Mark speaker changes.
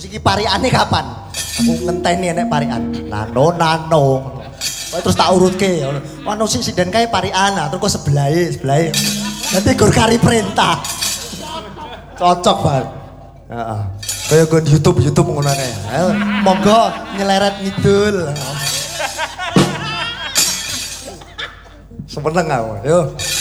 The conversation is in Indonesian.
Speaker 1: Terus iki pariane kapan? Aku ngenteni nek parian. Nano. Terus tak urutke. Ono sing sinden kae parian, terus kok sebelahe. Nanti gur kari perintah. Cocok banget. Heeh. Kaya gon YouTube ngono kae. Ayo monggo nyeleret ngidul. Semeneng aku. Yo.